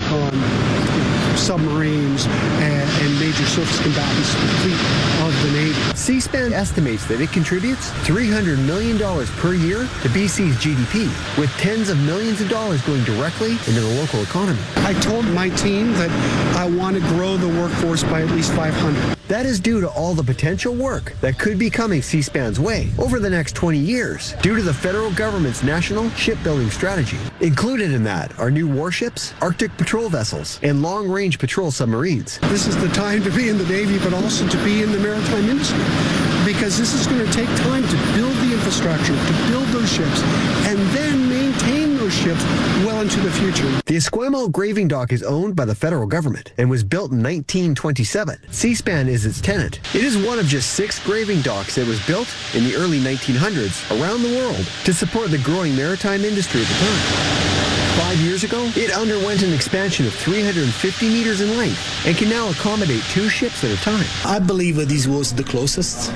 on submarines and major surface combatants to the fleet of the Navy. C-SPAN estimates that it contributes $300 million per year to BC's GDP, with tens of millions of dollars going directly into the local economy. I told my team that I want to grow the workforce by at least 500. That is due to all the potential work that could be coming C-SPAN's way over the next 20 years due to the federal government's national shipbuilding strategy. Included in that are new warships, Arctic patrol vessels, and long-range patrol submarines. This is the time to be in the Navy, but also to be in the maritime industry, because this is going to take time to build the infrastructure, to build those ships, and then maintain those ships well into the future. The Esquimalt graving dock is owned by the federal government and was built in 1927. C-SPAN is its tenant. It is one of just 6 graving docks that was built in the early 1900s around the world to support the growing maritime industry at the time. 5 years ago, it underwent an expansion of 350 meters in length and can now accommodate 2 ships at a time. I believe that this was the closest,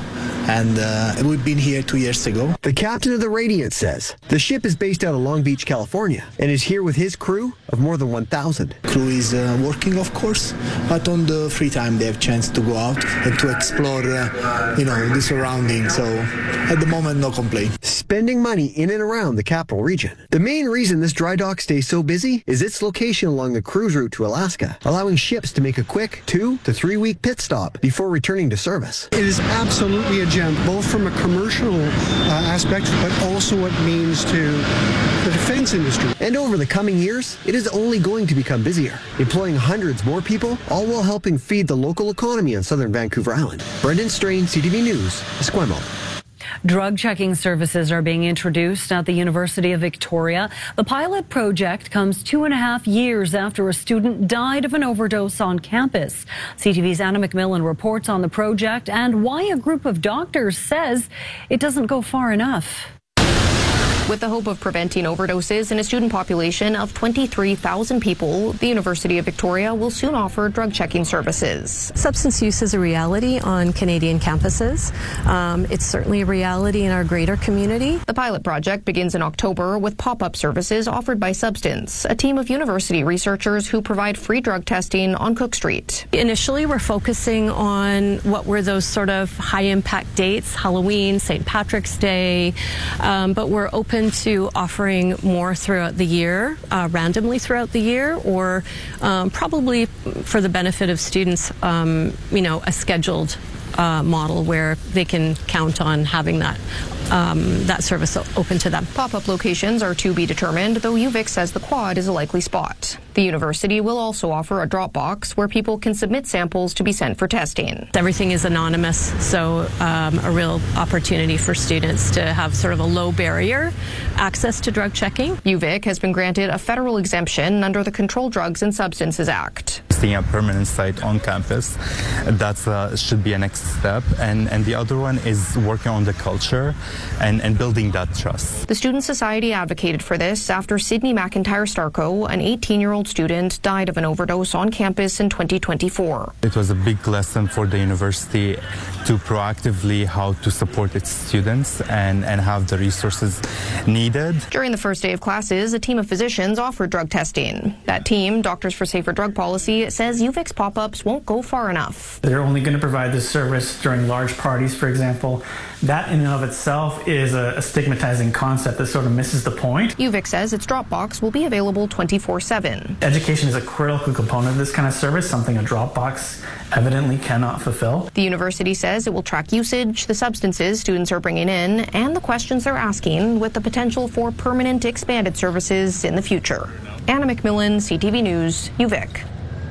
and we've been here 2 years ago. The captain of the Radiant says the ship is based out of Long Beach, California, and is here with his crew of more than 1,000. Crew is working, of course, but on the free time they have chance to go out and to explore, the surroundings. So at the moment, no complaint. Spending money in and around the capital region. The main reason this dry dock stays so busy is its location along the cruise route to Alaska, allowing ships to make a quick 2 to 3 week pit stop before returning to service. It is absolutely a gem, both from a commercial aspect, but also what it means to the defense industry. And over the coming years, it is only going to become busier, employing hundreds more people, all while helping feed the local economy on southern Vancouver Island. Brendan Strain, CTV News, Esquimalt. Drug checking services are being introduced at the University of Victoria. The pilot project comes 2.5 years after a student died of an overdose on campus. CTV's Anna McMillan reports on the project and why a group of doctors says it doesn't go far enough. With the hope of preventing overdoses in a student population of 23,000 people, the University of Victoria will soon offer drug checking services. Substance use is a reality on Canadian campuses. It's certainly a reality in our greater community. The pilot project begins in October with pop-up services offered by Substance, a team of university researchers who provide free drug testing on Cook Street. Initially, we're focusing on what were those sort of high-impact dates, Halloween, St. Patrick's Day, but we're open to offering more throughout the year, randomly throughout the year, or probably for the benefit of students, a scheduled model where they can count on having that service open to them. Pop-up locations are to be determined, though UVic says the quad is a likely spot. The university will also offer a drop box where people can submit samples to be sent for testing. Everything is anonymous, so a real opportunity for students to have sort of a low barrier access to drug checking. UVic has been granted a federal exemption under the Controlled Drugs and Substances Act. Seeing a permanent site on campus, that should be a next step. And the other one is working on the culture and building that trust. The Student Society advocated for this after Sydney McIntyre Starco, an 18-year-old student, died of an overdose on campus in 2024. It was a big lesson for the university to proactively how to support its students and have the resources needed. During the first day of classes, a team of physicians offered drug testing. That team, Doctors for Safer Drug Policy, says UVic's pop-ups won't go far enough. They're only going to provide this service during large parties, for example. That in and of itself is a stigmatizing concept that sort of misses the point. UVic says its Dropbox will be available 24/7. Education is a critical component of this kind of service, something a Dropbox evidently cannot fulfill. The university says it will track usage, the substances students are bringing in, and the questions they're asking, with the potential for permanent expanded services in the future. Anna McMillan, CTV News, UVic.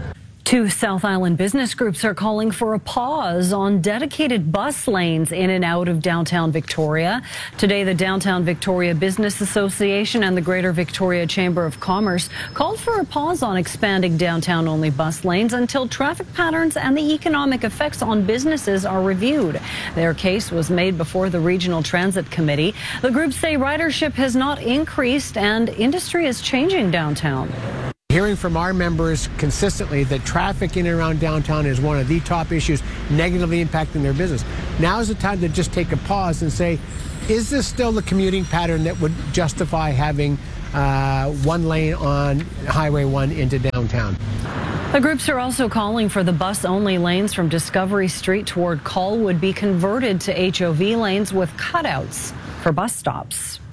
2 South Island business groups are calling for a pause on dedicated bus lanes in and out of downtown Victoria. Today, the Downtown Victoria Business Association and the Greater Victoria Chamber of Commerce called for a pause on expanding downtown-only bus lanes until traffic patterns and the economic effects on businesses are reviewed. Their case was made before the Regional Transit Committee. The groups say ridership has not increased and industry is changing downtown. Hearing from our members consistently that traffic in and around downtown is one of the top issues negatively impacting their business. Now is the time to just take a pause and say, is this still the commuting pattern that would justify having one lane on Highway 1 into downtown. The groups are also calling for the bus-only lanes from Discovery Street toward Colwood be converted to HOV lanes with cutouts for bus stops.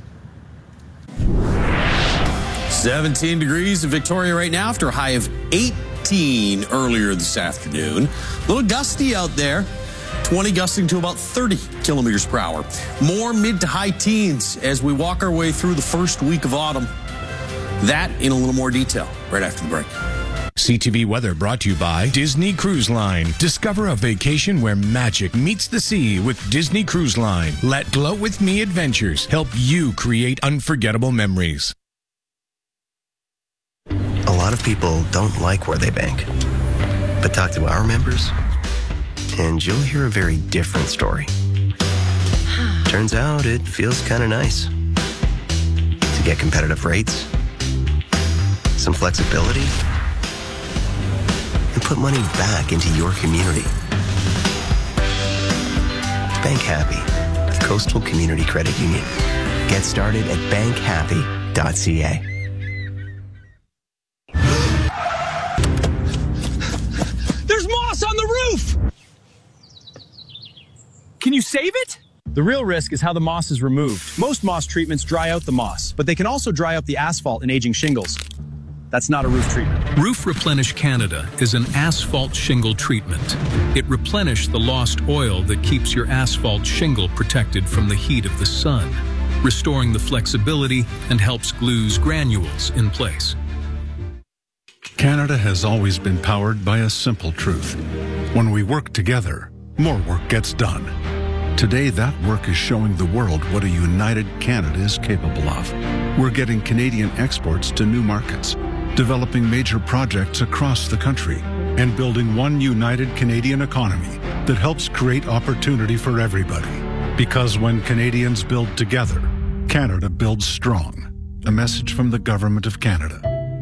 17 degrees in Victoria right now after a high of 18 earlier this afternoon. A little gusty out there. 20 gusting to about 30 kilometers per hour. More mid to high teens as we walk our way through the first week of autumn. That in a little more detail right after the break. CTV weather brought to you by Disney Cruise Line. Discover a vacation where magic meets the sea with Disney Cruise Line. Let Gloat With Me Adventures help you create unforgettable memories. A lot of people don't like where they bank. But talk to our members, and you'll hear a very different story. Turns out it feels kind of nice to get competitive rates, some flexibility, and put money back into your community. Bank Happy with Coastal Community Credit Union. Get started at bankhappy.ca. There's moss on the roof! Can you save it? The real risk is how the moss is removed. Most moss treatments dry out the moss, but they can also dry up the asphalt and aging shingles. That's not a roof treatment. Roof Replenish Canada is an asphalt shingle treatment. It replenishes the lost oil that keeps your asphalt shingle protected from the heat of the sun, restoring the flexibility and helps glues granules in place. Canada has always been powered by a simple truth. When we work together, more work gets done. Today, that work is showing the world what a united Canada is capable of. We're getting Canadian exports to new markets, developing major projects across the country, and building one united Canadian economy that helps create opportunity for everybody. Because when Canadians build together, Canada builds strong. A message from the Government of Canada.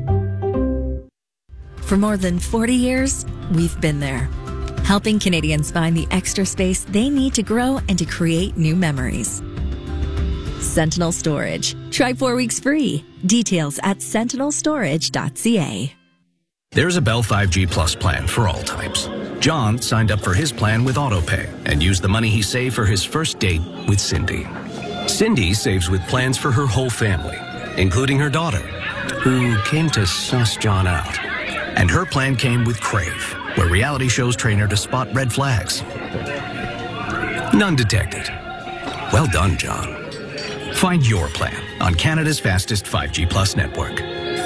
For more than 40 years, we've been there, helping Canadians find the extra space they need to grow and to create new memories. Sentinel Storage. Try 4 weeks free. Details at sentinelstorage.ca. There's a Bell 5G Plus plan for all types. John signed up for his plan with AutoPay and used the money he saved for his first date with Cindy. Cindy saves with plans for her whole family, including her daughter, who came to suss John out. And her plan came with Crave, where reality shows train her to spot red flags. None detected. Well done, John. Find your plan on Canada's fastest 5G Plus network.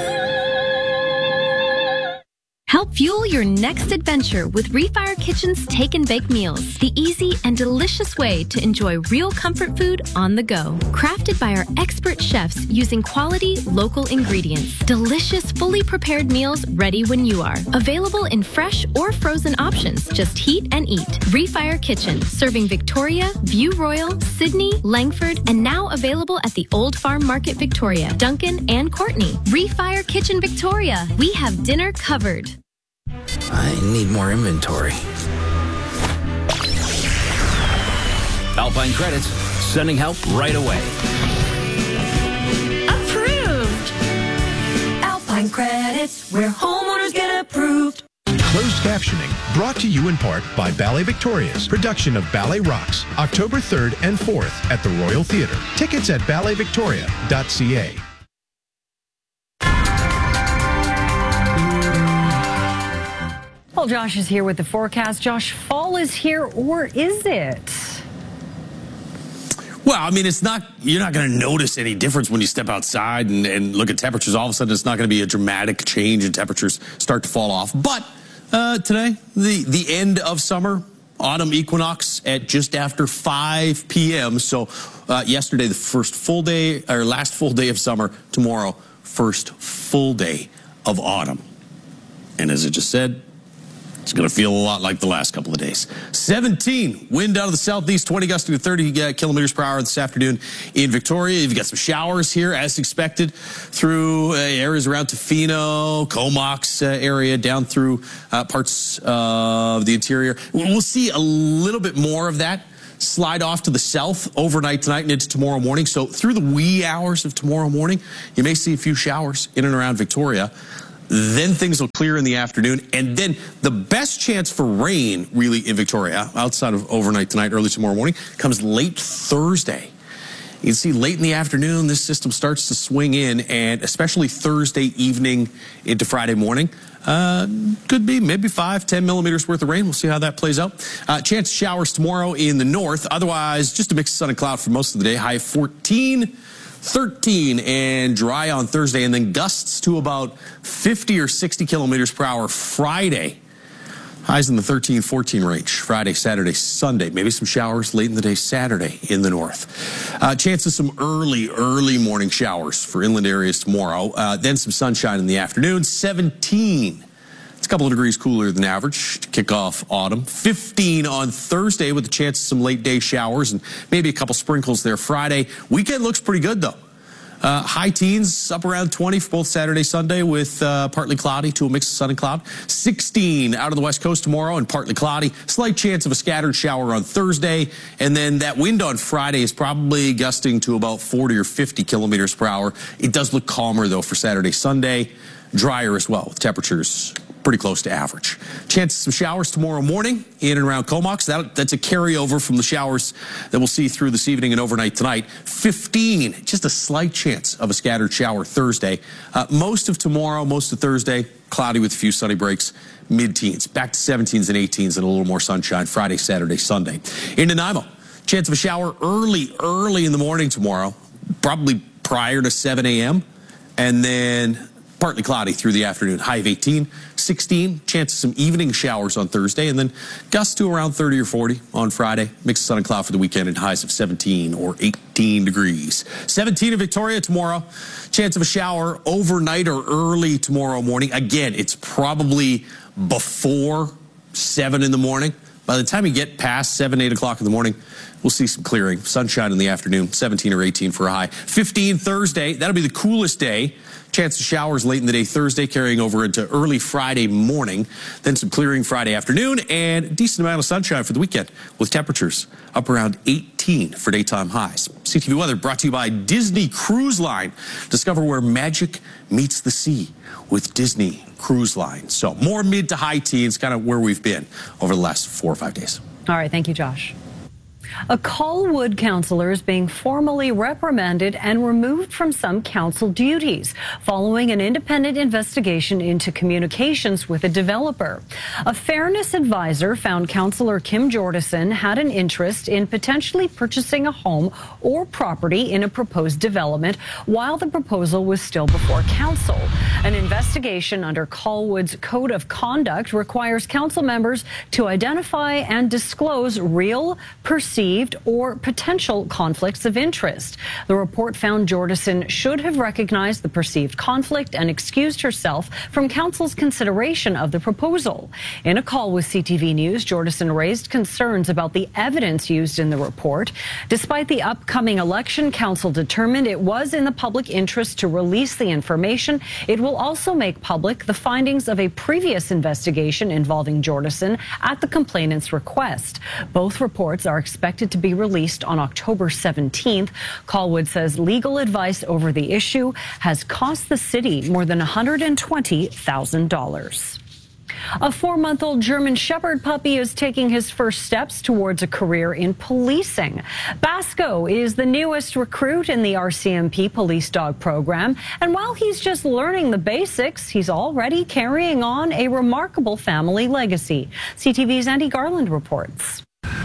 Help fuel your next adventure with Refire Kitchen's Take and Bake meals, the easy and delicious way to enjoy real comfort food on the go. Crafted by our expert chefs using quality local ingredients. Delicious, fully prepared meals ready when you are. Available in fresh or frozen options. Just heat and eat. Refire Kitchen, serving Victoria, View Royal, Sydney, Langford, and now available at the Old Farm Market Victoria, Duncan, and Courtney. Refire Kitchen Victoria. We have dinner covered. I need more inventory. Alpine Credits, sending help right away. Approved! Alpine Credits, where homeowners get approved. Closed captioning brought to you in part by Ballet Victoria's production of Ballet Rocks, October 3rd and 4th at the Royal Theatre. Tickets at balletvictoria.ca. Well, Josh is here with the forecast. Josh, fall is here, or is it? Well, I mean, it's not, you're not going to notice any difference when you step outside and look at temperatures. All of a sudden, it's not going to be a dramatic change and temperatures start to fall off. But today, the end of summer, autumn equinox at just after 5 p.m. So yesterday, the first full day, or last full day of summer. Tomorrow, first full day of autumn. And as I just said, it's going to feel a lot like the last couple of days. 17, wind out of the southeast, 20 gusting to 30 kilometers per hour this afternoon in Victoria. You've got some showers here, as expected, through areas around Tofino, Comox area, down through parts of the interior. We'll see a little bit more of that slide off to the south overnight tonight and into tomorrow morning. So through the wee hours of tomorrow morning, you may see a few showers in and around Victoria. Then things will clear in the afternoon. And then the best chance for rain, really, in Victoria, outside of overnight tonight, early tomorrow morning, comes late Thursday. You can see late in the afternoon, this system starts to swing in, and especially Thursday evening into Friday morning. Could be maybe 5-10 millimeters worth of rain. We'll see how that plays out. Chance of showers tomorrow in the north. Otherwise, just a mix of sun and cloud for most of the day. High 14, 13, and dry on Thursday. And then gusts to about 50 or 60 kilometers per hour Friday. Highs in the 13, 14 range. Friday, Saturday, Sunday. Maybe some showers late in the day Saturday in the north. Chance of some early morning showers for inland areas tomorrow. Then some sunshine in the afternoon. 17. It's a couple of degrees cooler than average to kick off autumn. 15 on Thursday with a chance of some late day showers and maybe a couple sprinkles there Friday. Weekend looks pretty good though. High teens, up around 20 for both Saturday, Sunday with partly cloudy to a mix of sun and cloud. 16 out of the west coast tomorrow and partly cloudy. Slight chance of a scattered shower on Thursday. And then that wind on Friday is probably gusting to about 40 or 50 kilometers per hour. It does look calmer, though, for Saturday, Sunday. Drier as well, with temperatures pretty close to average. Chance of some showers tomorrow morning in and around Comox. That's a carryover from the showers that we'll see through this evening and overnight tonight. 15, just a slight chance of a scattered shower Thursday. Most of tomorrow, most of Thursday, cloudy with a few sunny breaks. Mid-teens, back to 17s and 18s and a little more sunshine Friday, Saturday, Sunday. In Nanaimo, chance of a shower early in the morning tomorrow, probably prior to 7 a.m. And then partly cloudy through the afternoon, high of 18, 16, chance of some evening showers on Thursday, and then gusts to around 30 or 40 on Friday. Mix of sun and cloud for the weekend and highs of 17 or 18 degrees. 17 in Victoria tomorrow. Chance of a shower overnight or early tomorrow morning. Again, it's probably before 7 in the morning. By the time you get past 7, 8 o'clock in the morning, we'll see some clearing. Sunshine in the afternoon, 17 or 18 for a high. 15 Thursday, that'll be the coolest day. Chance of showers late in the day Thursday, carrying over into early Friday morning. Then some clearing Friday afternoon and a decent amount of sunshine for the weekend with temperatures up around 18 for daytime highs. CTV weather brought to you by Disney Cruise Line. Discover where magic meets the sea with Disney Cruise Line. So more mid to high teens, kind of where we've been over the last 4 or 5 days. All right. Thank you, Josh. A Colwood councillor is being formally reprimanded and removed from some council duties following an independent investigation into communications with a developer. A fairness advisor found Councillor Kim Jordison had an interest in potentially purchasing a home or property in a proposed development while the proposal was still before council. An investigation under Colwood's Code of Conduct requires council members to identify and disclose real, perceived, or potential conflicts of interest. The report found Jordison should have recognized the perceived conflict and excused herself from council's consideration of the proposal. In a call with CTV News, Jordison raised concerns about the evidence used in the report. Despite the upcoming election, council determined it was in the public interest to release the information. It will also make public the findings of a previous investigation involving Jordison at the complainant's request. Both reports are expected to be released on October 17th. Colwood says legal advice over the issue has cost the city more than $120,000. A 4-month-old German Shepherd puppy is taking his first steps towards a career in policing. Basco is the newest recruit in the RCMP police dog program, and while he's just learning the basics, he's already carrying on a remarkable family legacy. CTV's Andy Garland reports.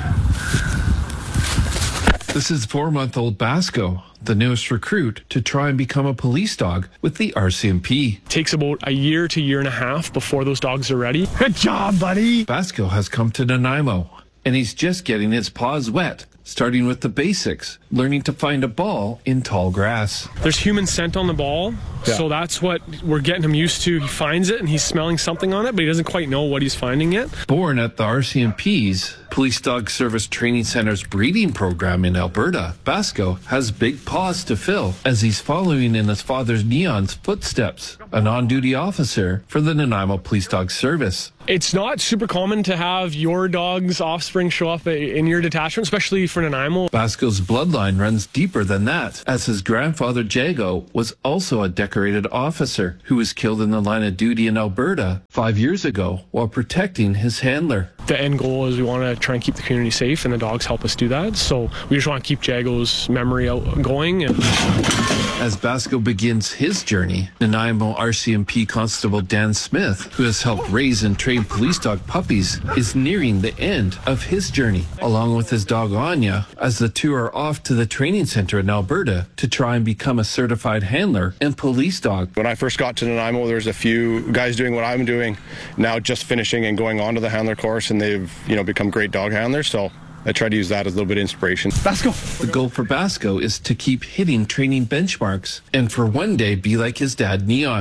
This is 4-month-old Basco, the newest recruit to try and become a police dog with the RCMP. Takes about a year to year and a half before those dogs are ready. Good job, buddy. Basco has come to Nanaimo, and he's just getting his paws wet starting with the basics, learning to find a ball in tall grass. There's human scent on the ball, so that's what we're getting him used to. He finds it and he's smelling something on it, but he doesn't quite know what he's finding yet. Born at the RCMP's Police Dog Service Training Center's breeding program in Alberta, Basco has big paws to fill as he's following in his father's Neon's footsteps, an on-duty officer for the Nanaimo Police Dog Service. It's not super common to have your dog's offspring show up in your detachment, especially for Nanaimo. Basco's bloodline runs deeper than that, as his grandfather Jago was also a decorated officer who was killed in the line of duty in Alberta 5 years ago while protecting his handler. The end goal is we want to try and keep the community safe, and the dogs help us do that. So we just want to keep Jago's memory going. As Basco begins his journey, Nanaimo RCMP Constable Dan Smith, who has helped raise and train police dog puppies, is nearing the end of his journey, along with his dog Anya, as the two are off to the training center in Alberta to try and become a certified handler and police dog. When I first got to Nanaimo, there's a few guys doing what I'm doing now, just finishing and going on to the handler course, and they've become great dog handlers. So I try to use that as a little bit of inspiration. Basco. The goal for Basco is to keep hitting training benchmarks and for one day be like his dad Neon,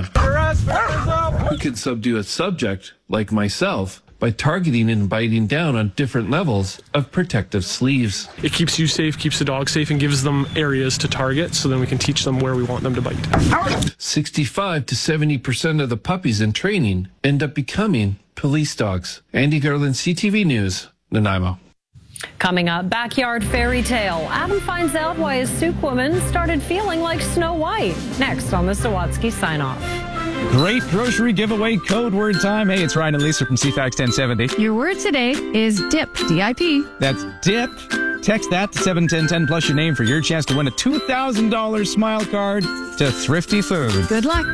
who can subdue a subject like myself by targeting and biting down on different levels of protective sleeves. It keeps you safe, keeps the dog safe, and gives them areas to target so then we can teach them where we want them to bite. 65 to 70% of the puppies in training end up becoming police dogs. Andy Garland, CTV News, Nanaimo. Coming up, backyard fairy tale. Adam finds out why his Souk woman started feeling like Snow White. Next on the Sawatsky Sign Off. Great grocery giveaway code word time. Hey, it's Ryan and Lisa from CFAX 1070. Your word today is DIP, D-I-P. That's DIP. Text that to 71010 plus your name for your chance to win a $2,000 smile card to Thrifty Food. Good luck.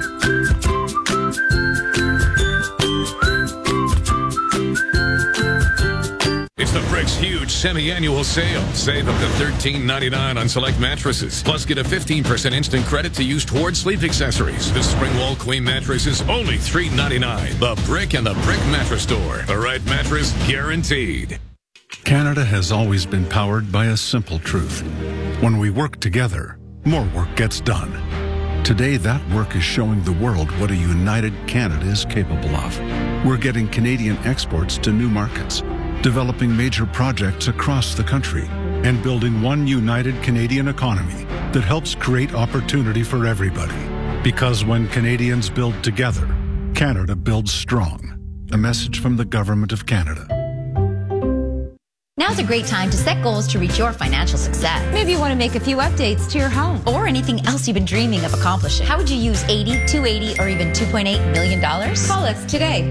It's the Brick's huge semi-annual sale. Save up to $13.99 on select mattresses. Plus, get a 15% instant credit to use towards sleep accessories. The Spring Wall Queen mattress is only $3.99. The Brick and the Brick Mattress Store. The right mattress guaranteed. Canada has always been powered by a simple truth. When we work together, more work gets done. Today, that work is showing the world what a united Canada is capable of. We're getting Canadian exports to new markets, developing major projects across the country, and building one united Canadian economy that helps create opportunity for everybody. Because when Canadians build together, Canada builds strong. A message from the Government of Canada. Now's a great time to set goals to reach your financial success. Maybe you want to make a few updates to your home. Or anything else you've been dreaming of accomplishing. How would you use $80, $280, or even $2.8 million? Call us today.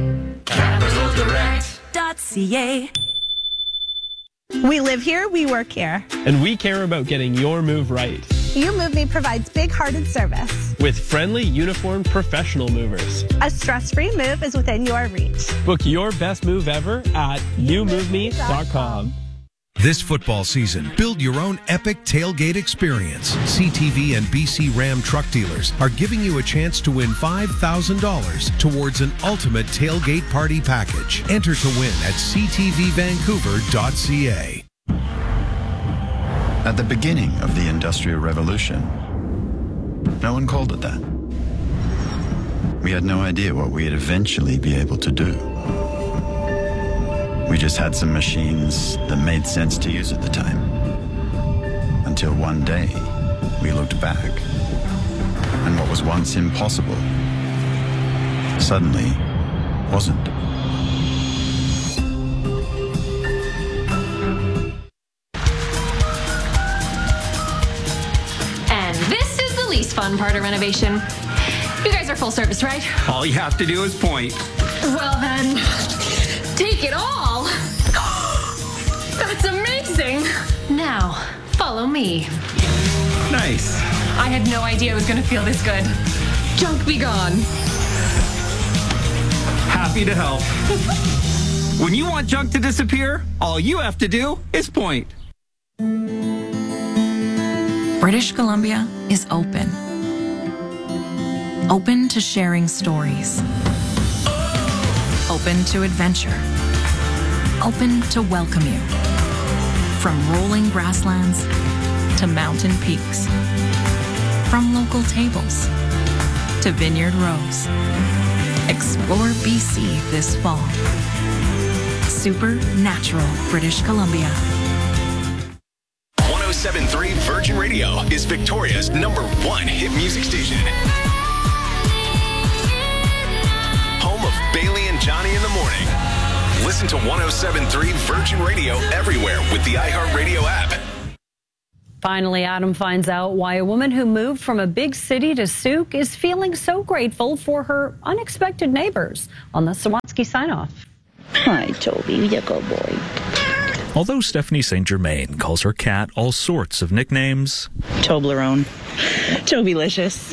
CapitalDirect.ca. We live here, we work here. And we care about getting your move right. You Move Me provides big-hearted service. With friendly, uniformed professional movers. A stress-free move is within your reach. Book your best move ever at YouMoveMe.com. This football season, build your own epic tailgate experience. CTV and BC Ram truck dealers are giving you a chance to win $5,000 towards an ultimate tailgate party package. Enter to win at ctvvancouver.ca. At the beginning of the Industrial Revolution, no one called it that. We had no idea what we'd eventually be able to do. We just had some machines that made sense to use at the time. Until one day, we looked back, and what was once impossible suddenly wasn't. And this is the least fun part of renovation. You guys are full service, right? All you have to do is point. Well then, take it all. That's amazing. Now, follow me. Nice. I had no idea it was going to feel this good. Junk be gone. Happy to help. When you want junk to disappear, all you have to do is point. British Columbia is open. Open to sharing stories. Open to adventure. Open to welcome you. From rolling grasslands to mountain peaks. From local tables to vineyard rows. Explore BC this fall. Supernatural British Columbia. 107.3 Virgin Radio is Victoria's #1 hit music station. Home of Bailey and Johnny in the morning. Listen to 107.3 Virgin Radio everywhere with the iHeartRadio app. Finally, Adam finds out why a woman who moved from a big city to Souk is feeling so grateful for her unexpected neighbors on the Sawatsky sign-off. Hi, Toby. You go, boy. Although Stephanie St. Germain calls her cat all sorts of nicknames, Toblerone. Tobylicious.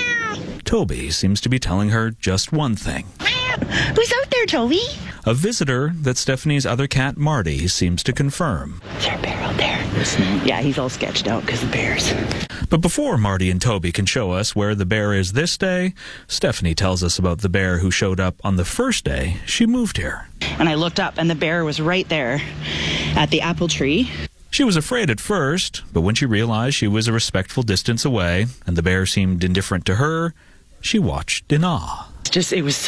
Toby seems to be telling her just one thing. Who's out there, Toby? A visitor that Stephanie's other cat, Marty, seems to confirm. Is there a bear out there? Yeah, he's all sketched out because of bears. But before Marty and Toby can show us where the bear is this day, Stephanie tells us about the bear who showed up on the first day she moved here. And I looked up, and the bear was right there at the apple tree. She was afraid at first, but when she realized she was a respectful distance away and the bear seemed indifferent to her, she watched in awe. It was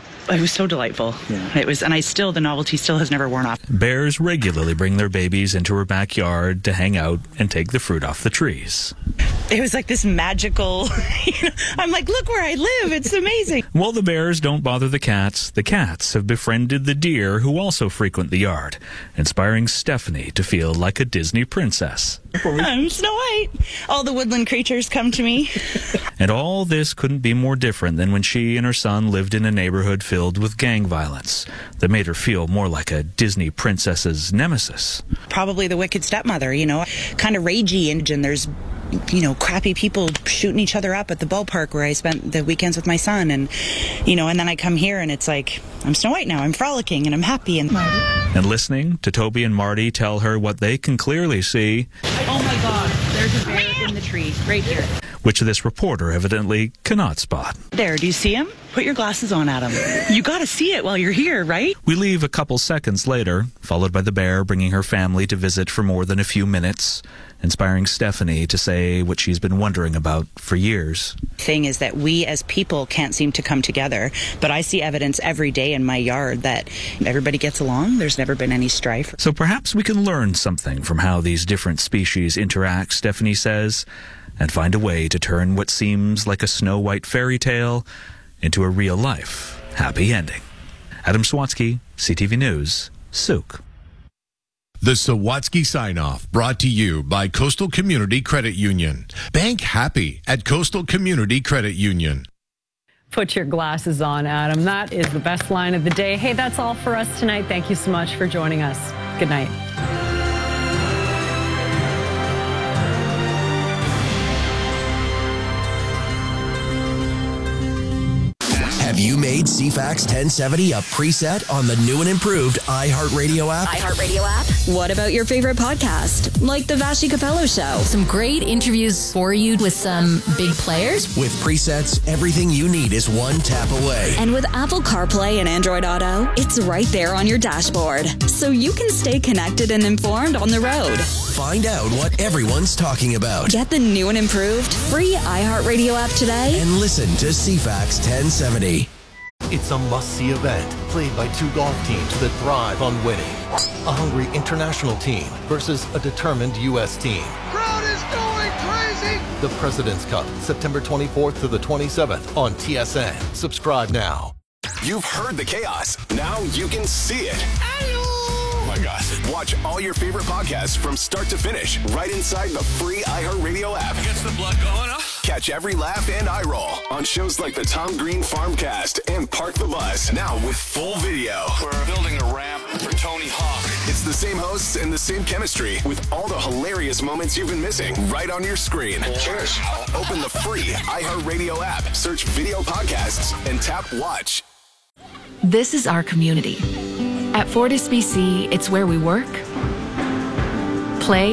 so delightful. Yeah. The novelty still has never worn off. Bears regularly bring their babies into her backyard to hang out and take the fruit off the trees. It was like this magical, I'm like, look where I live. It's amazing. While the bears don't bother the cats have befriended the deer who also frequent the yard, inspiring Stephanie to feel like a Disney princess. I'm Snow White. All the woodland creatures come to me. And all this couldn't be more different than when she and her son lived in a neighborhood filled with gang violence that made her feel more like a Disney princess's nemesis. Probably the wicked stepmother, kind of ragey, and there's crappy people shooting each other up at the ballpark where I spent the weekends with my son, and then I come here and it's like, I'm Snow White now, I'm frolicking and I'm happy. And listening to Toby and Marty tell her what they can clearly see. Oh my God, there's a bear in the tree, right here. Which this reporter evidently cannot spot. There, do you see him? Put your glasses on, Adam. You gotta see it while you're here, right? We leave a couple seconds later, followed by the bear bringing her family to visit for more than a few minutes, inspiring Stephanie to say what she's been wondering about for years. The thing is that we as people can't seem to come together, but I see evidence every day in my yard that everybody gets along. There's never been any strife. So perhaps we can learn something from how these different species interact, Stephanie says, and find a way to turn what seems like a Snow White fairy tale into a real-life happy ending. Adam Sawatsky, CTV News, Souk. The Sawatsky Sign-Off, brought to you by Coastal Community Credit Union. Bank happy at Coastal Community Credit Union. Put your glasses on, Adam. That is the best line of the day. Hey, that's all for us tonight. Thank you so much for joining us. Good night. Have you made CFAX 1070 a preset on the new and improved iHeartRadio app? iHeartRadio app? What about your favorite podcast, like The Vashi Capello Show? Some great interviews for you with some big players. With presets, everything you need is one tap away. And with Apple CarPlay and Android Auto, it's right there on your dashboard, so you can stay connected and informed on the road. Find out what everyone's talking about. Get the new and improved free iHeartRadio app today. And listen to CFAX 1070. It's a must-see event played by two golf teams that thrive on winning. A hungry international team versus a determined U.S. team. Crowd is going crazy! The President's Cup, September 24th to the 27th on TSN. Subscribe now. You've heard the chaos. Now you can see it. Oh my gosh. Watch all your favorite podcasts from start to finish right inside the free iHeartRadio app. Gets the blood going, huh? Catch every laugh and eye roll on shows like the Tom Green Farmcast and Park the Bus, now with full video. We're building a ramp for Tony Hawk. It's the same hosts and the same chemistry with all the hilarious moments you've been missing right on your screen. Cheers. Open the free iHeartRadio app, search video podcasts, and tap watch. This is our community. At Fortis BC, it's where we work, play,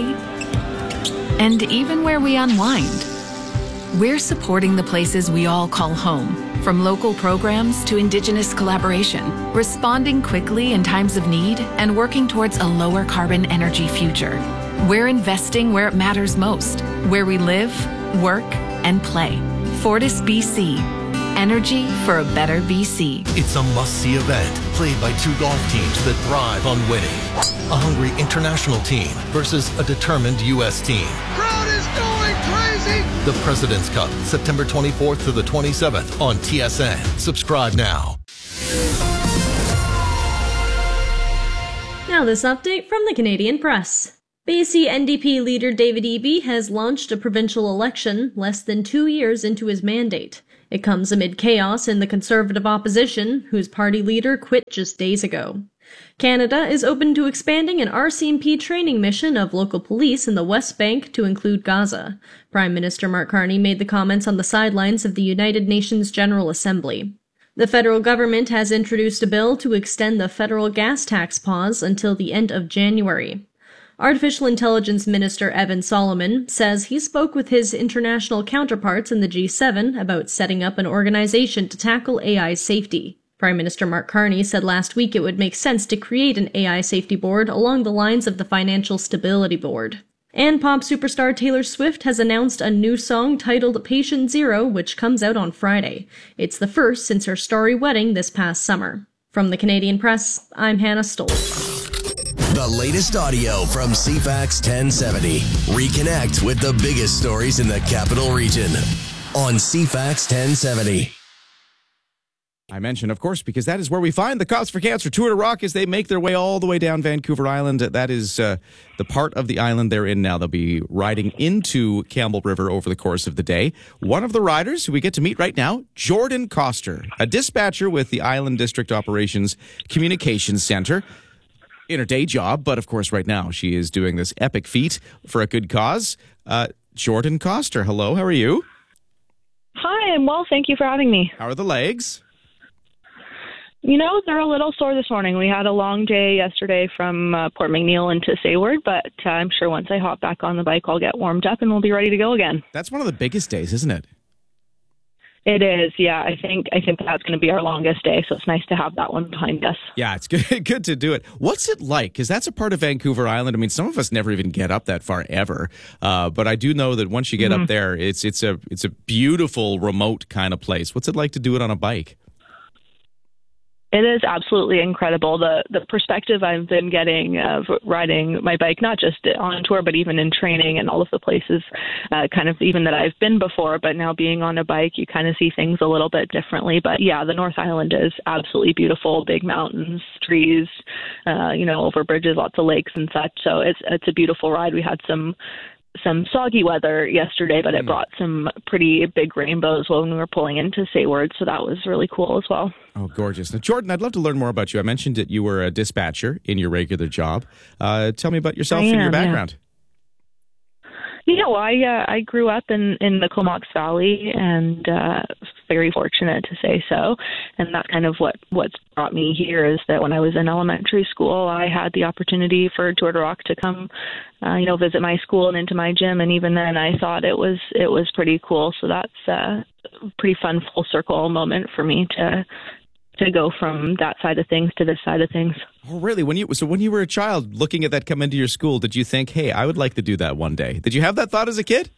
and even where we unwind. We're supporting the places we all call home. From local programs to Indigenous collaboration, responding quickly in times of need and working towards a lower carbon energy future. We're investing where it matters most, where we live, work, and play. Fortis BC. Energy for a better BC. It's a must-see event played by two golf teams that thrive on winning. A hungry international team versus a determined U.S. team. Crowd is going crazy! The President's Cup, September 24th to the 27th on TSN. Subscribe now. Now this update from the Canadian Press. BC NDP leader David Eby has launched a provincial election less than 2 years into his mandate. It comes amid chaos in the Conservative opposition, whose party leader quit just days ago. Canada is open to expanding an RCMP training mission of local police in the West Bank to include Gaza. Prime Minister Mark Carney made the comments on the sidelines of the United Nations General Assembly. The federal government has introduced a bill to extend the federal gas tax pause until the end of January. Artificial Intelligence Minister Evan Solomon says he spoke with his international counterparts in the G7 about setting up an organization to tackle AI safety. Prime Minister Mark Carney said last week it would make sense to create an AI safety board along the lines of the Financial Stability Board. And pop superstar Taylor Swift has announced a new song titled Patient Zero, which comes out on Friday. It's the first since her starry wedding this past summer. From the Canadian Press, I'm Hannah Stoll. The latest audio from CFAX 1070. Reconnect with the biggest stories in the capital region on CFAX 1070. I mentioned, of course, because that is where we find the Cause for Cancer Tour de Rock as they make their way all the way down Vancouver Island. That is the part of the island they're in now. They'll be riding into Campbell River over the course of the day. One of the riders who we get to meet right now, Jordan Koster, a dispatcher with the Island District Operations Communications Center. In her day job, but of course right now she is doing this epic feat for a good cause. Jordan Koster, hello, how are you? Hi, I'm well, thank you for having me. How are the legs? You know, they're a little sore this morning. We had a long day yesterday from Port McNeill into Sayward, but I'm sure once I hop back on the bike, I'll get warmed up and we'll be ready to go again. That's one of the biggest days, isn't it? It is, yeah. I think that's going to be our longest day, so it's nice to have that one behind us. Yeah, it's good to do it. What's it like? Because that's a part of Vancouver Island. I mean, some of us never even get up that far ever, but I do know that once you get up there, it's a beautiful, remote kind of place. What's it like to do it on a bike? It is absolutely incredible. The perspective I've been getting of riding my bike, not just on tour, but even in training and all of the places kind of even that I've been before, but now being on a bike, you kind of see things a little bit differently. But yeah, the North Island is absolutely beautiful, big mountains, trees, over bridges, lots of lakes and such. So it's a beautiful ride. We had some soggy weather yesterday, but it brought some pretty big rainbows when we were pulling into Sayward, so that was really cool as well. Oh, gorgeous. Now, Jordan, I'd love to learn more about you. I mentioned that you were a dispatcher in your regular job. Tell me about yourself and your background. Yeah, well, I grew up in the Comox Valley and very fortunate to say so. And that's kind of what's brought me here is that when I was in elementary school, I had the opportunity for Tour de Rock to come, visit my school and into my gym. And even then I thought it was pretty cool. So that's a pretty fun full circle moment for me to go from that side of things to this side of things. Oh, really? When you were a child looking at that come into your school, did you think, hey, I would like to do that one day? Did you have that thought as a kid?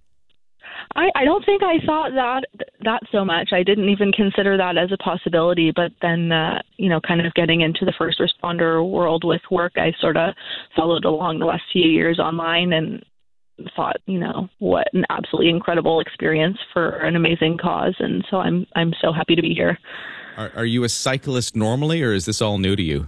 I don't think I thought that so much. I didn't even consider that as a possibility. But then, kind of getting into the first responder world with work, I sort of followed along the last few years online and thought, what an absolutely incredible experience for an amazing cause. And so I'm so happy to be here. Are you a cyclist normally, or is this all new to you?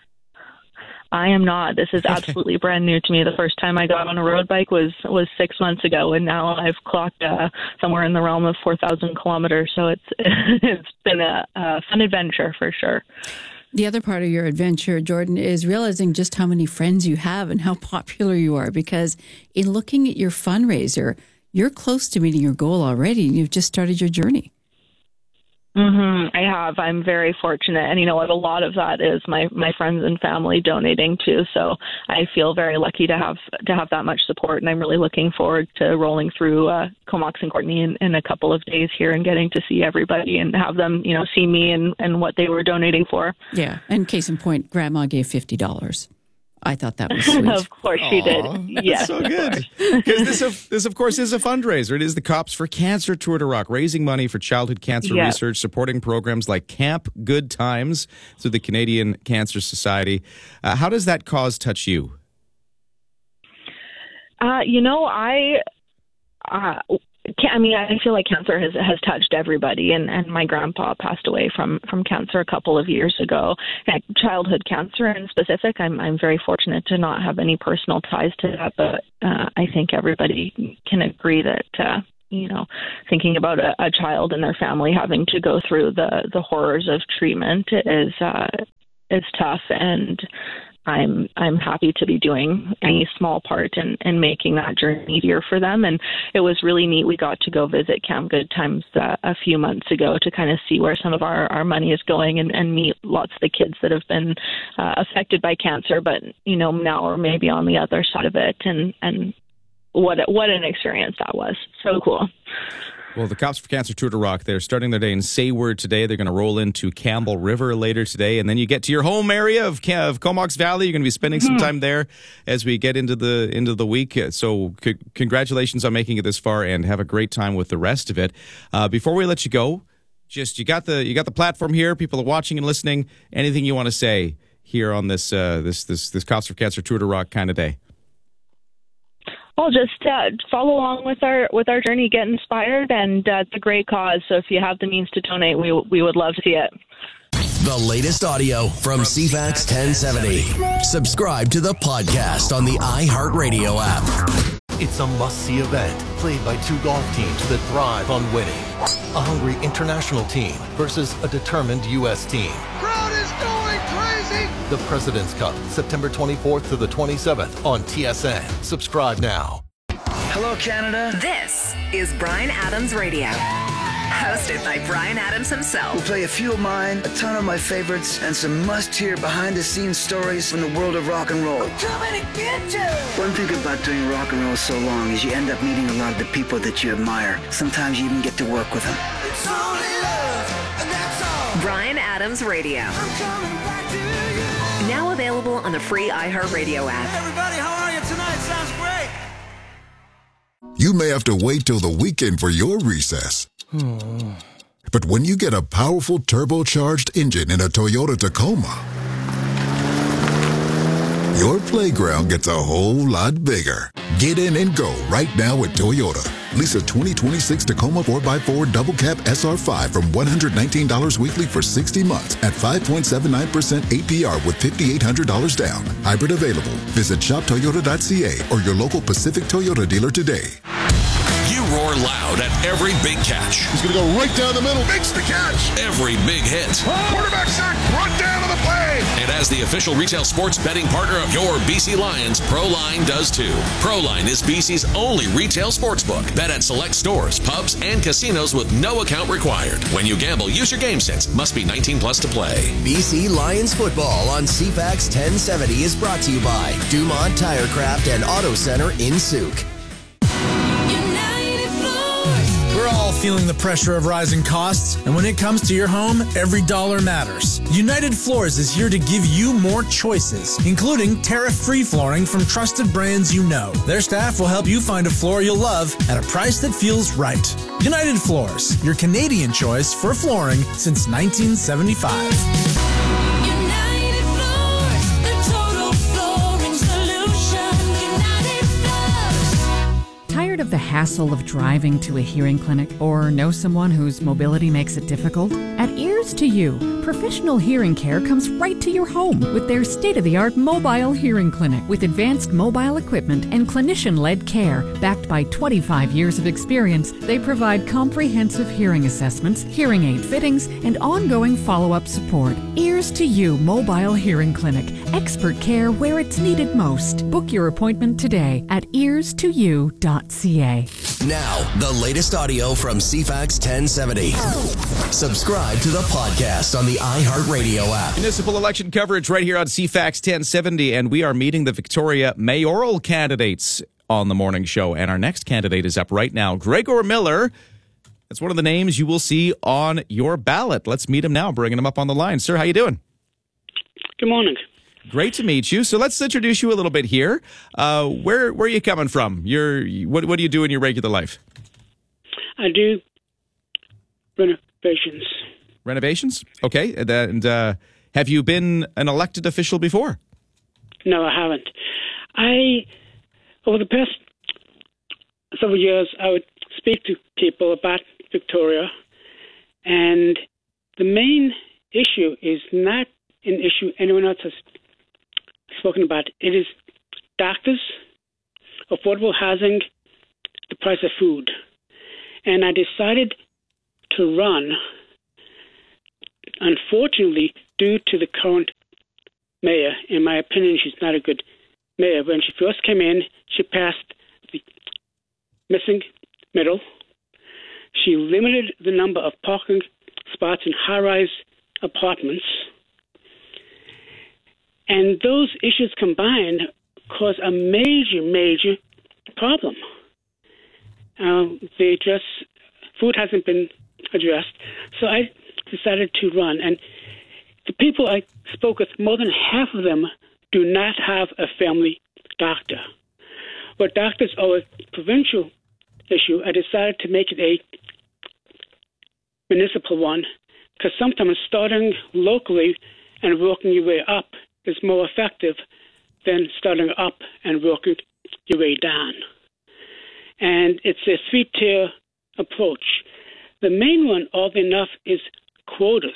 I am not. This is absolutely brand new to me. The first time I got on a road bike was 6 months ago, and now I've clocked somewhere in the realm of 4,000 kilometers. So it's been a fun adventure for sure. The other part of your adventure, Jordan, is realizing just how many friends you have and how popular you are, because in looking at your fundraiser, you're close to meeting your goal already, and you've just started your journey. I have. I'm very fortunate. And you know what? A lot of that is my friends and family donating too. So I feel very lucky to have that much support. And I'm really looking forward to rolling through Comox and Courtenay in a couple of days here and getting to see everybody and have them, you know, see me and what they were donating for. Yeah. And case in point, Grandma gave $50. I thought that was sweet. Of course she did. Yes, so good. Because this, of course, is a fundraiser. It is the Cops for Cancer Tour de Rock, raising money for childhood cancer research, supporting programs like Camp Good Times through the Canadian Cancer Society. How does that cause touch you? You know, I feel like cancer has touched everybody, and my grandpa passed away from cancer a couple of years ago. And childhood cancer in specific, I'm very fortunate to not have any personal ties to that, but I think everybody can agree that you know, thinking about a child and their family having to go through the horrors of treatment is tough, and I'm happy to be doing any small part in making that journey easier for them. And it was really neat. We got to go visit Camp Good Times a few months ago to kind of see where some of our money is going and meet lots of the kids that have been affected by cancer, but, you know, now are maybe on the other side of it. And what an experience that was. So cool. Well, the Cops for Cancer Tour de Rock, they're starting their day in Sayward today. They're going to roll into Campbell River later today, and then you get to your home area of Comox Valley. You're going to be spending some time there as we get into the week. So congratulations on making it this far, and have a great time with the rest of it. Before we let you go, just you got the platform here. People are watching and listening. Anything you want to say here on this Cops for Cancer Tour de Rock kind of day? Well, just follow along with our journey, get inspired, and it's a great cause. So if you have the means to donate, we would love to see it. The latest audio from CFAX 1070. Subscribe to the podcast on the iHeartRadio app. It's a must-see event played by two golf teams that thrive on winning. A hungry international team versus a determined U.S. team. Crowd is going crazy! The President's Cup, September 24th to the 27th on TSN. Subscribe now. Hello, Canada. This is Bryan Adams Radio. Hosted by Bryan Adams himself. We'll play a few of mine, a ton of my favorites, and some must-hear behind-the-scenes stories from the world of rock and roll. I'm coming to get you! One thing about doing rock and roll so long is you end up meeting a lot of the people that you admire. Sometimes you even get to work with them. It's only love, and that's all. Bryan Adams Radio. I'm coming back to you. Now available on the free iHeartRadio app. Hey everybody, how are you tonight? Sounds great. You may have to wait till the weekend for your recess. But when you get a powerful turbocharged engine in a Toyota Tacoma, your playground gets a whole lot bigger. Get in and go right now at Toyota. Lease a 2026 Tacoma 4x4 Double Cab SR5 from $119 weekly for 60 months at 5.79% APR with $5,800 down. Hybrid available. Visit shoptoyota.ca or your local Pacific Toyota dealer today. You roar loud at every big catch. He's going to go right down the middle. Makes the catch. Every big hit. Quarterback sack brought down to the play. And as the official retail sports betting partner of your BC Lions, ProLine does too. ProLine is BC's only retail sportsbook. Bet at select stores, pubs, and casinos with no account required. When you gamble, use your game sense. Must be 19 plus to play. BC Lions football on CFAX 1070 is brought to you by Dumont Tirecraft and Auto Center in Souk. We're all feeling the pressure of rising costs, and when it comes to your home, every dollar matters. United Floors is here to give you more choices, including tariff-free flooring from trusted brands you know. Their staff will help you find a floor you'll love at a price that feels right. United Floors, your Canadian choice for flooring since 1975. Tired of the hassle of driving to a hearing clinic or know someone whose mobility makes it difficult? At Ears to You, professional hearing care comes right to your home with their state-of-the-art mobile hearing clinic. With advanced mobile equipment and clinician-led care backed by 25 years of experience, they provide comprehensive hearing assessments, hearing aid fittings, and ongoing follow-up support. Ears to You Mobile Hearing Clinic. Expert care where it's needed most. Book your appointment today at ears2u.ca. Now, the latest audio from CFAX 1070. Subscribe to the podcast on the iHeartRadio app. Municipal election coverage right here on CFAX 1070, and we are meeting the Victoria mayoral candidates on the morning show. And our next candidate is up right now, Gregor Miller. That's one of the names you will see on your ballot. Let's meet him now, bringing him up on the line. Sir, how you doing? Good morning. Great to meet you. So let's introduce you a little bit here. Where are you coming from? What do you do in your regular life? I do renovations. Renovations? Okay. And have you been an elected official before? No, I haven't. Over the past several years, I would speak to people about Victoria, and the main issue is not an issue anyone else has spoken about. It is doctors, affordable housing, the price of food. And I decided to run, unfortunately, due to the current mayor. In my opinion, she's not a good mayor. When she first came in, she passed the missing middle. She limited the number of parking spots in high-rise apartments. And those issues combined cause a major problem. Food hasn't been addressed. So I decided to run. And the people I spoke with, more than half of them do not have a family doctor. But doctors are a provincial issue. I decided to make it a municipal one, because sometimes starting locally and working your way up is more effective than starting up and working your way down. And it's a three-tier approach. The main one, oddly enough, is quotas.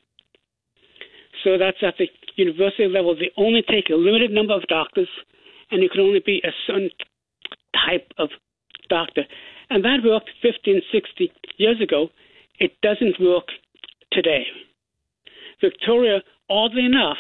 So that's at the university level. They only take a limited number of doctors, and you can only be a certain type of doctor. And that worked 50 and 60 years ago. It doesn't work today. Victoria, oddly enough,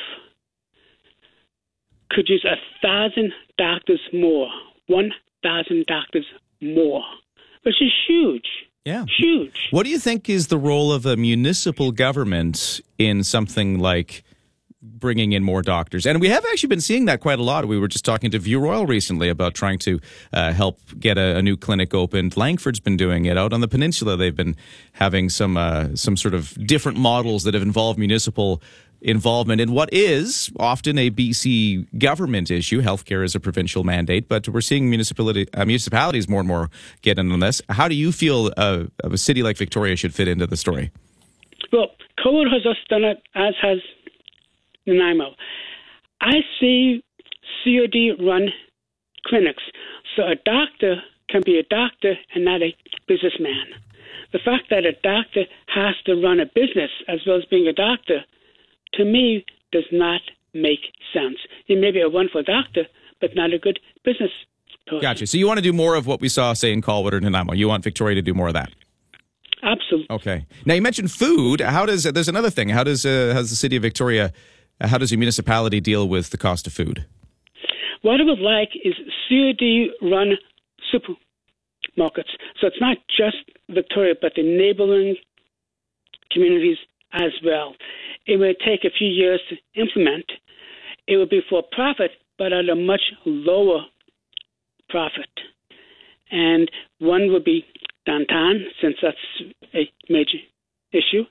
could use 1,000 doctors more, 1,000 doctors more, which is huge. Yeah. Huge. What do you think is the role of a municipal government in something like bringing in more doctors? And we have actually been seeing that quite a lot. We were just talking to View Royal recently about trying to help get a new clinic opened. Langford's been doing it. Out on the peninsula, they've been having some sort of different models that have involved municipal involvement in what is often a BC government issue. Healthcare is a provincial mandate, but we're seeing municipalities more and more get in on this. How do you feel a city like Victoria should fit into the story? Well, COVID has just done it, as has Nanaimo. I see COD-run clinics, so a doctor can be a doctor and not a businessman. The fact that a doctor has to run a business as well as being a doctor, to me, does not make sense. He may be a wonderful doctor, but not a good business person. Gotcha. So you want to do more of what we saw, say, in Colwood or Nanaimo. You want Victoria to do more of that? Absolutely. Okay. Now, you mentioned food. There's another thing. How does the city of Victoria, how does a municipality deal with the cost of food? What I would like is COD-run supermarkets. So it's not just Victoria, but the neighboring communities as well. It would take a few years to implement. It would be for profit, but at a much lower profit. And one would be downtown, since that's a major issue.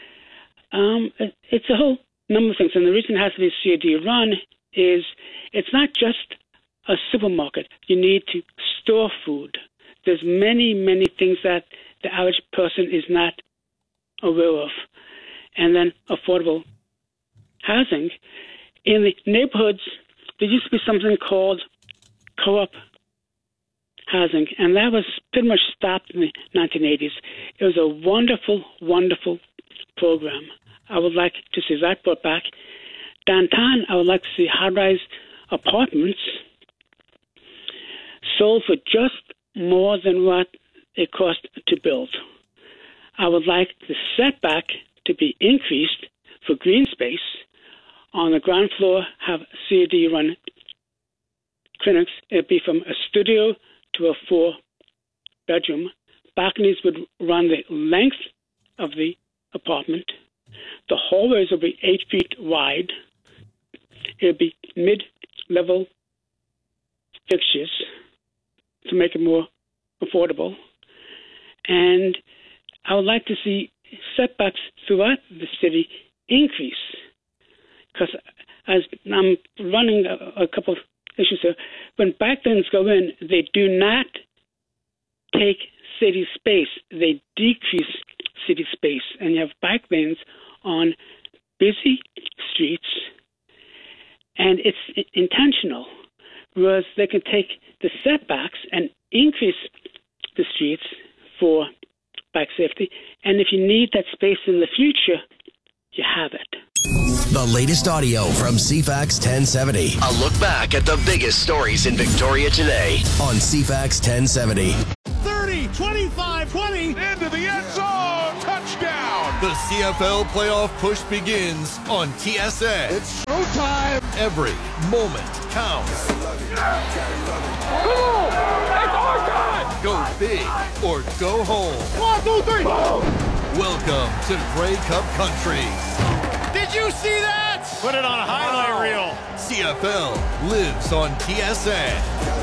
It's a whole number of things. And the reason it has to be COD run is it's not just a supermarket. You need to store food. There's many things that the average person is not aware of. And then affordable housing. In the neighborhoods, there used to be something called co-op housing, and that was pretty much stopped in the 1980s. It was a wonderful program. I would like to see that brought back. Downtown, I would like to see high-rise apartments sold for just more than what it cost to build. I would like the setback to be increased for green space. On the ground floor, have COD-run clinics. It'd be from a studio to a bedroom. Balconies would run the length of the apartment. The hallways will be 8 feet wide. It would be mid-level fixtures to make it more affordable. And I would like to see setbacks throughout the city increase. Because as I'm running a couple of issues here, when bike lanes go in, they do not take city space. They decrease city space. And you have bike lanes on busy streets, and it's intentional, whereas they can take the setbacks and increase the streets for bike safety. And if you need that space in the future, you have it. The latest audio from CFAX 1070. A look back at the biggest stories in Victoria today on CFAX 1070. 30, 25, 20, into the end zone, touchdown! The CFL playoff push begins on TSN. It's showtime! Every moment counts. Oh, it's our time! Go big or go home. 1, 2, 3! Welcome to Grey Cup Country. Did you see that? Put it on a highlight reel. CFL lives on TSN.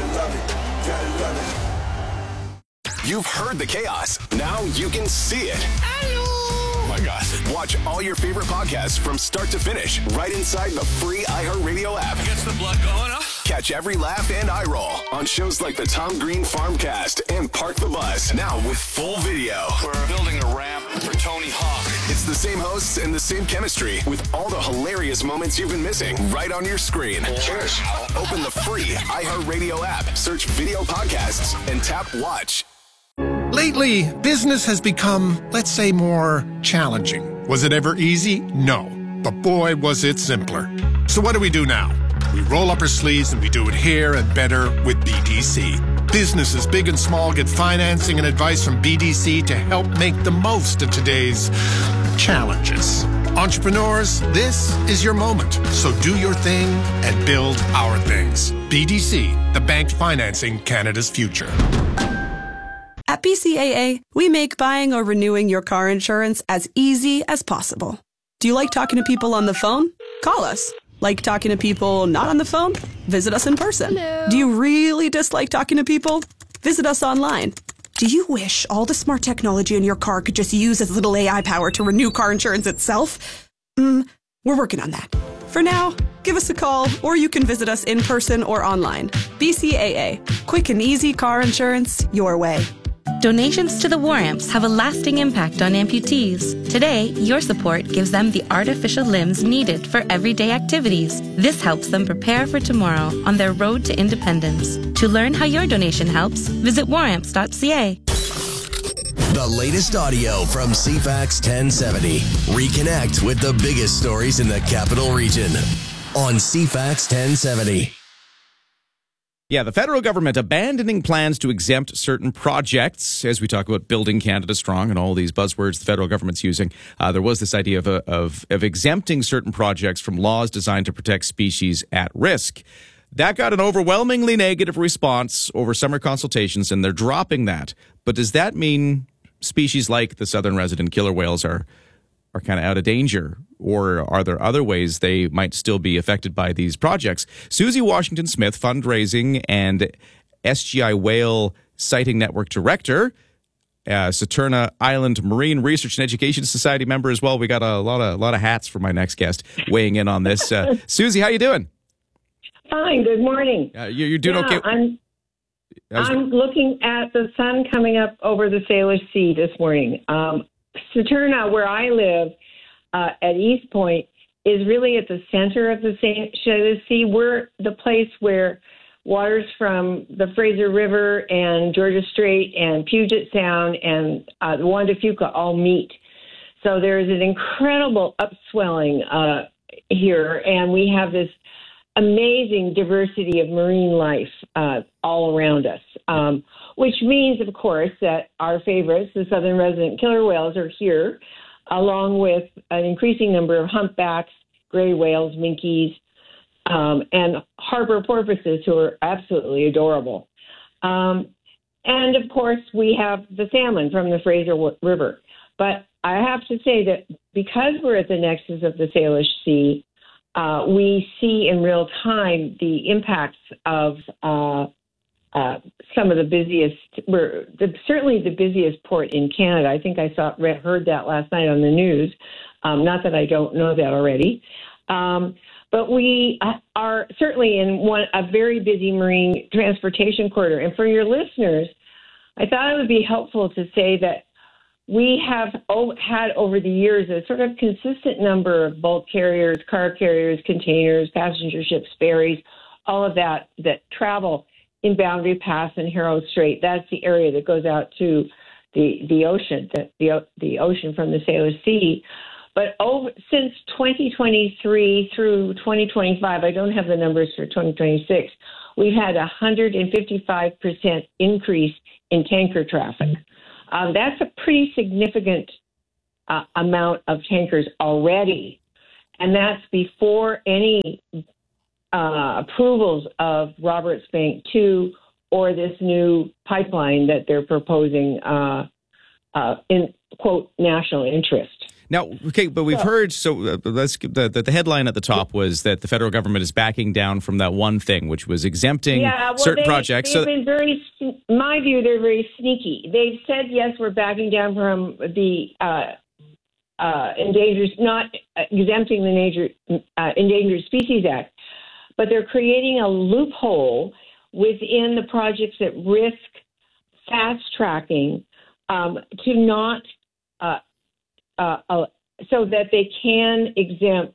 You've heard the chaos. Now you can see it. Oh my gosh. Watch all your favorite podcasts from start to finish right inside the free iHeartRadio app. Gets the blood going, huh? Catch every laugh and eye roll on shows like the Tom Green Farmcast and Park the Bus. Now with full video. We're building a ramp for Tony Hawk. It's the same hosts and the same chemistry with all the hilarious moments you've been missing right on your screen. Cheers. Open the free iHeartRadio app, search video podcasts, and tap watch. Lately, business has become, let's say, more challenging. Was it ever easy? No. But boy, was it simpler. So what do we do now? We roll up our sleeves and we do it here and better with BDC. Businesses big and small get financing and advice from BDC to help make the most of today's challenges. Entrepreneurs, this is your moment. So do your thing and build our things. BDC, the bank financing Canada's future. At BCAA, we make buying or renewing your car insurance as easy as possible. Do you like talking to people on the phone? Call us. Like talking to people not on the phone? Visit us in person. Hello. Do you really dislike talking to people? Visit us online. Do you wish all the smart technology in your car could just use as little AI power to renew car insurance itself? We're working on that. For now, give us a call or you can visit us in person or online. BCAA. Quick and easy car insurance your way. Donations to the War Amps have a lasting impact on amputees. Today, your support gives them the artificial limbs needed for everyday activities. This helps them prepare for tomorrow on their road to independence. To learn how your donation helps, visit waramps.ca. The latest audio from CFAX 1070. Reconnect with the biggest stories in the Capital Region on CFAX 1070. Yeah, the federal government abandoning plans to exempt certain projects as we talk about building Canada strong and all these buzzwords the federal government's using. There was this idea of exempting certain projects from laws designed to protect species at risk. That got an overwhelmingly negative response over summer consultations, and they're dropping that. But does that mean species like the southern resident killer whales are kind of out of danger? Or are there other ways they might still be affected by these projects? Susie Washington-Smith, fundraising and SGI Whale Sighting Network Director, Saturna Island Marine Research and Education Society member as well. We got a lot of hats for my next guest weighing in on this. Susie, how you doing? Fine. Good morning. You're doing okay? I'm looking at the sun coming up over the Salish Sea this morning. Saturna, where I live, at East Point, is really at the center of the Salish Sea. We're the place where waters from the Fraser River and Georgia Strait and Puget Sound and the Juan de Fuca all meet. So there's an incredible upswelling here, and we have this amazing diversity of marine life all around us, which means, of course, that our favorites, the southern resident killer whales, are here, along with an increasing number of humpbacks, gray whales, minkies, and harbor porpoises, who are absolutely adorable. And, of course, we have the salmon from the Fraser River. But I have to say that because we're at the nexus of the Salish Sea, we see in real time the impacts of some of the busiest, certainly the busiest port in Canada. I think I heard that last night on the news. Not that I don't know that already. But we are certainly in a very busy marine transportation corridor. And for your listeners, I thought it would be helpful to say that we have had over the years a sort of consistent number of bulk carriers, car carriers, containers, passenger ships, ferries, all of that travel in Boundary Pass and Harrow Strait. That's the area that goes out to the ocean, the ocean from the Salish Sea. But since 2023 through 2025, I don't have the numbers for 2026, we've had a 155% increase in tanker traffic. That's a pretty significant amount of tankers already, and that's before any approvals of Roberts Bank 2 or this new pipeline that they're proposing in, quote, national interest. Now, okay, but we've heard, the headline at the top was that the federal government is backing down from that one thing, which was exempting certain projects. They've been very, in my view, they're very sneaky. They've said, yes, we're backing down from the not exempting the Endangered Species Act, but they're creating a loophole within the projects that risk fast-tracking to not so that they can exempt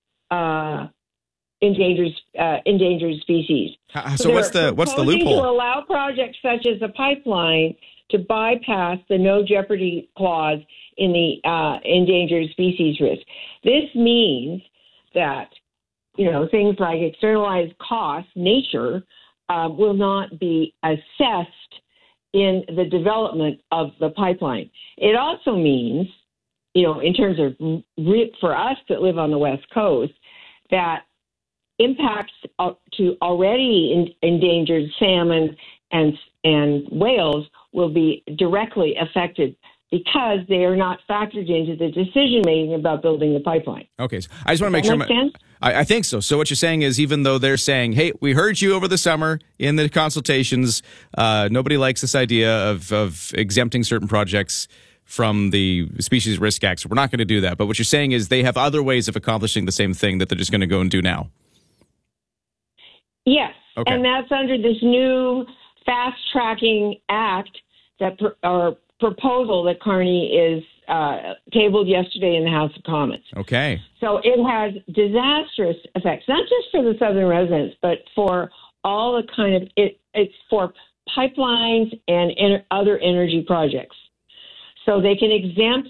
endangered species. So what's the loophole? To allow projects such as a pipeline to bypass the no jeopardy clause in the endangered species risk. This means that things like externalized costs, nature, will not be assessed in the development of the pipeline. It also means, in terms of for us that live on the West Coast, that impacts to already endangered salmon and whales will be directly affected because they are not factored into the decision making about building the pipeline. Okay, so I just want to make sure. I think so. So what you're saying is, even though they're saying, "Hey, we heard you over the summer in the consultations, nobody likes this idea of exempting certain projects from the Species Risk Act, so we're not going to do that." But what you're saying is they have other ways of accomplishing the same thing that they're just going to go and do now. Yes, okay. And that's under this new fast-tracking act or proposal that Carney is tabled yesterday in the House of Commons. Okay. So it has disastrous effects, not just for the southern residents, but for all the kind of it's for pipelines and other energy projects. So they can exempt,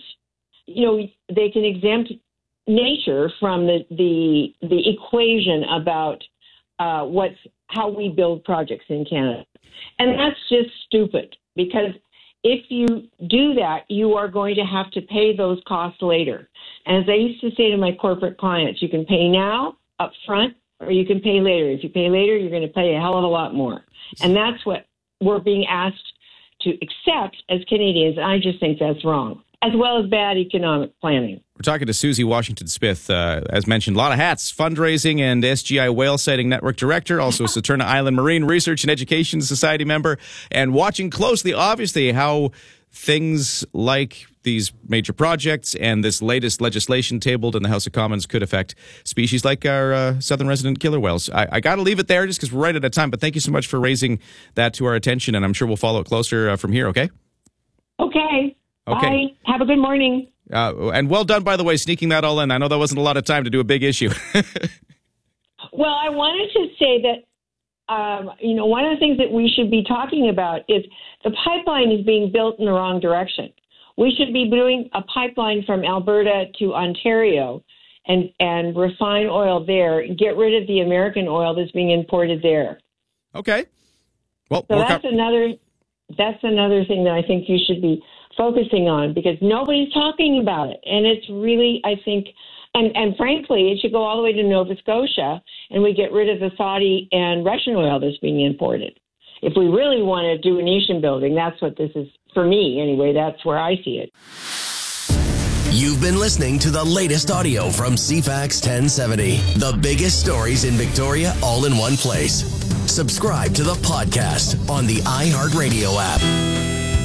nature from the equation about how we build projects in Canada. And that's just stupid, because if you do that, you are going to have to pay those costs later. And as I used to say to my corporate clients, you can pay now up front, or you can pay later. If you pay later, you're going to pay a hell of a lot more. And that's what we're being asked to accept as Canadians. I just think that's wrong, as well as bad economic planning. We're talking to Susie Washington Smith, as mentioned, a lot of hats, fundraising and SGI Whale Sighting Network Director, also Saturna Island Marine Research and Education Society member, and watching closely, obviously, how things like these major projects and this latest legislation tabled in the House of Commons could affect species like our southern resident killer whales. I got to leave it there just because we're right at a time, but thank you so much for raising that to our attention, and I'm sure we'll follow it closer from here, okay? Okay. Bye. Have a good morning. And well done, by the way, sneaking that all in. I know that wasn't a lot of time to do a big issue. Well, I wanted to say that, one of the things that we should be talking about is the pipeline is being built in the wrong direction. We should be doing a pipeline from Alberta to Ontario and refine oil there, get rid of the American oil that's being imported there. Okay. Well, so that's another thing that I think you should be focusing on, because nobody's talking about it. And it's really, I think, and frankly, it should go all the way to Nova Scotia, and we get rid of the Saudi and Russian oil that's being imported. if we really want to do a nation building, that's what this is for me anyway. That's where I see it. You've been listening to the latest audio from CFAX 1070. The biggest stories in Victoria all in one place. Subscribe to the podcast on the iHeartRadio app.